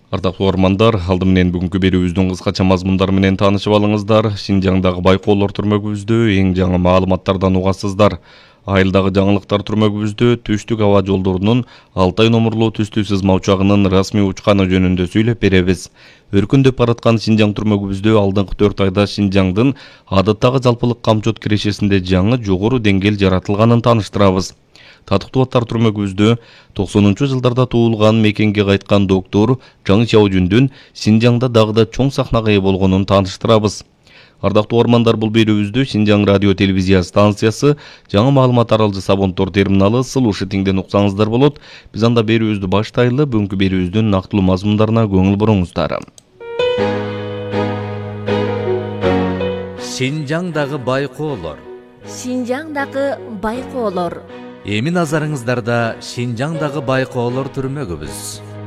Ардактуу угармандар, алды менен бүгүнкү берүүбүздүн кыскача мазмундары менен таанышып алыңыздар. Шинжаңдагы байкоолор түрмөгүбүздө эң жаңы маалыматтардан угасыздар. Айылдагы жаңылыктар түрмөгүбүздө түштүк аба жолдорунун Алтай номурлуу түстүү сызма учагынын расмий учканы жөнүндө сүйлөп беребиз. Өркүндөп бараткан Шинжаң түрмөгүбүздө алдыңкы 4 айда Шинжаңдын адаттагы жалпылык камчот кирешесинде жаңы жогору деңгээл жаратылганын тааныштырабыз. Татыктуу аттар түрмөгүбүздө 90-жылдарда туулган мекенге кайткан доктор Жаң Чаожүндүн Шинжаңда дагы да чоң сахнага ээ болгонун тааныштырабыз. Ардактуу угармандар, бул берүүбүздү Шинжаң радио телевизия станциясы жаңы маалымат аралжы Сабонтор терминалы Слушатиңден уксаңыздар болот. Биз анда берүүбүздү баштайлы. Бүгүнкү берүүбүздүн нактылуу мазмундарына көңүл буруңуздар. Шинжаңдагы байкоолор. Шинжаңдагы байкоолор. Эми назарыңыздарда Шинжаңдагы байкоолор түрмөгүбүз.